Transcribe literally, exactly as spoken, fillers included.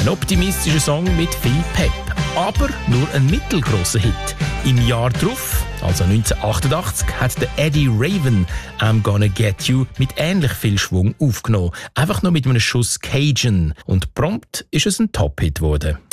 Ein optimistischer Song mit viel Pep, aber nur ein mittelgroßer Hit. Im Jahr darauf, also neunzehnhundertachtundachtzig, hat der Eddie Raven «I'm Gonna Get You» mit ähnlich viel Schwung aufgenommen. Einfach nur mit einem Schuss Cajun. Und prompt ist es ein Top-Hit geworden.